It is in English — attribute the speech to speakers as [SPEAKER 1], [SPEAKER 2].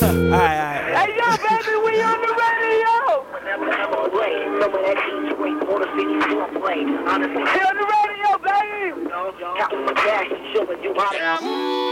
[SPEAKER 1] Alright.
[SPEAKER 2] Hey, yo, baby, we on the radio. We on the radio, baby.